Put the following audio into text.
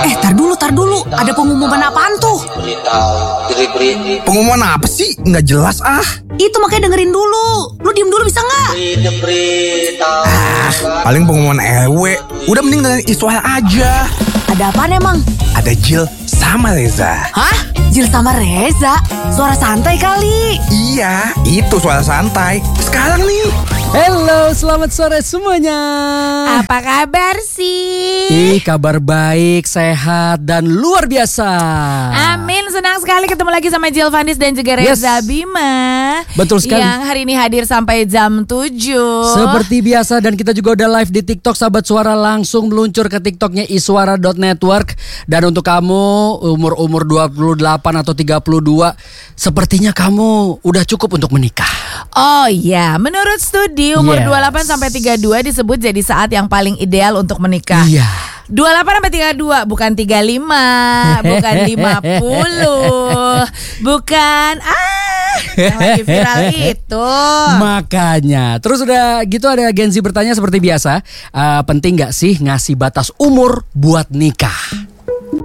Tar dulu. Ada pengumuman apaan tuh? Pengumuman apa sih? Nggak jelas ah. Itu makanya dengerin dulu. Lu diem dulu bisa nggak? Paling pengumuman ewe. Udah mending dengerin Iswara aja. Ada apaan emang? Ada Jill sama Reza. Hah? Jill sama Reza? Suara santai kali. Iya, itu suara santai. Sekarang nih. Halo, selamat sore semuanya. Apa kabar sih? Kabar baik, sehat, dan luar biasa. Amin, senang sekali ketemu lagi sama Jill Vandis dan juga Reza Bima. Betul sekali. Yang hari ini hadir sampai jam 7. Seperti biasa, dan kita juga udah live di TikTok. Sahabat Suara langsung meluncur ke TikToknya iswara.network. Dan untuk kamu umur 28 atau 32, sepertinya kamu udah cukup untuk menikah. Oh iya, menurut studi umur 28 sampai 32 disebut jadi saat yang paling ideal untuk menikah. Iya. 28 sampai 32, bukan 35, bukan 50, bukan yang lagi viral itu. Makanya, terus udah gitu ada Gen Z bertanya seperti biasa, penting gak sih ngasih batas umur buat nikah?